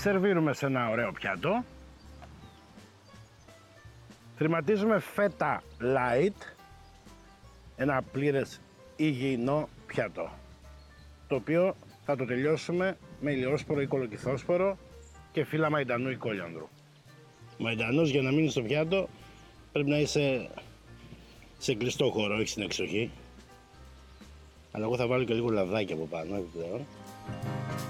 Σερβίρουμε σε ένα ωραίο πιάτο. Θρηματίζουμε φέτα light, ένα πλήρες υγιεινό πιάτο, το οποίο θα το τελειώσουμε με ηλιόσπορο ή κολοκυθόσπορο και φύλλα μαϊντανού ή κόλιανδρου. Μαϊντανός, για να μείνει στο πιάτο, πρέπει να είσαι σε κλειστό χώρο, όχι στην εξοχή. Αλλά εγώ θα βάλω και λίγο λαδάκι από πάνω, δεν ξέρω.